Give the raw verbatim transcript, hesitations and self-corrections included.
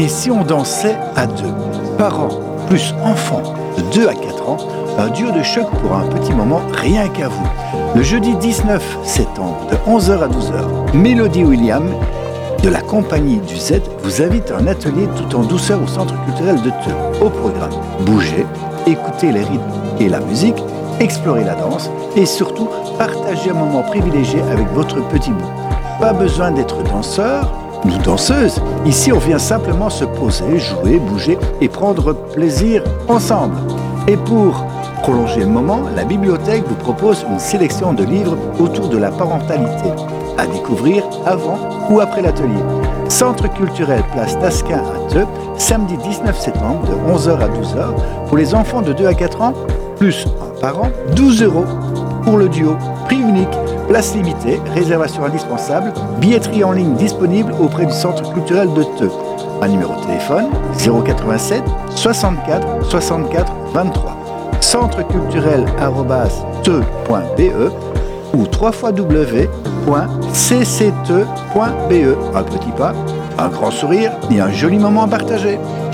Et si on dansait à deux, parents plus enfants de deux à quatre ans, un duo de choc pour un petit moment rien qu'à vous. Le jeudi dix-neuf septembre de onze heures à douze heures, Mélodie William de la compagnie du Z vous invite à un atelier tout en douceur au centre culturel de Theux. Au programme, bougez, écoutez les rythmes et la musique, explorez la danse et surtout partagez un moment privilégié avec votre petit bout. Pas besoin d'être danseur ou danseuse. Ici, on vient simplement se poser, jouer, bouger et prendre plaisir ensemble. Et pour prolonger le moment, la bibliothèque vous propose une sélection de livres autour de la parentalité à découvrir avant ou après l'atelier. Centre culturel Place Tasquin à Theux, samedi dix-neuf septembre de onze heures à douze heures. Pour les enfants de deux à quatre ans, plus un parent, douze euros pour le duo. Prix unique, place limitée, réservation indispensable, billetterie en ligne disponible auprès du Centre culturel de Theux. Un numéro de téléphone zéro quatre-vingt-sept soixante-quatre soixante-quatre vingt-trois. centre culturel arobase theux point b e ou w w w point c c t e point b e. Un petit pas, un grand sourire et un joli moment à partager.